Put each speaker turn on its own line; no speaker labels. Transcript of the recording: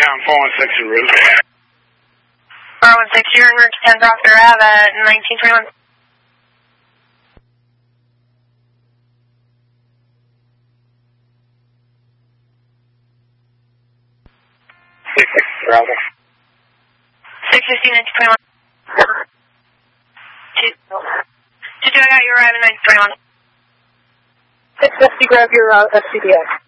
Town 416 en route.
416, you're en route to 10 Prospect Ave at 1921.
Bravo.
615, 1921. 22, I got you arriving 1921.
650, grab your SCBX.